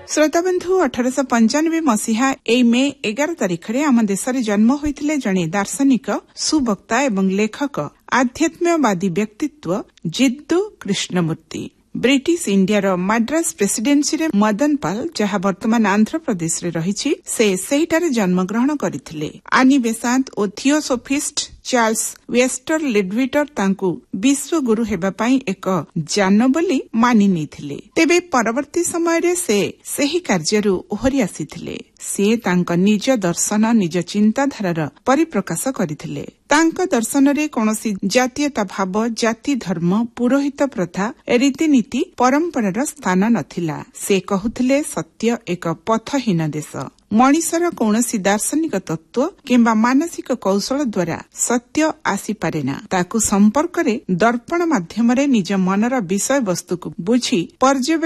श्रोताबंधु 1895 मसीहा ए मे 11 तारिखरे आम देशरे जन्म होइथिले जणे दार्शनिक सुवक्ता एवं लेखक आध्यात्मवादी व्यक्तित्व जिद्दु कृष्णमूर्ति। ब्रिटिश इंडियार मद्रास प्रेसिडेन्सी रे मदनपाल जहा वर्तमान आंध्र प्रदेश रे रहिछि से सेहिटारे जन्मग्रहण करिथिले। आनी बेसांत ओ थियोसोफिस्ट चार्ल्स वेस्टर लिडविटर तांकु विश्व गुरु हेबा पई एक जान बोली मानि नेथिले। तेबे परवर्ती समय रे से सेही कार्यरु ओहरी आसीथिले। से तांक निज दर्शन निज चिंताधारार परिप्रकाश करिथिले। तांक दर्शन रे कोनोसी जातीयता भाव जाति धर्म पुरोहित प्रथा रीतिनीति परंपरार स्थान नथिला। से कहुथिले सत्य एक पथहीन देश। मनिषर कौनसी दार्शनिक तत्व किंबा मानसिक कौशल द्वारा सत्य आसीपारे ना। ताकु संपर्क रे दर्पण माध्यम रे निज मनर विषय वस्तु को बुझी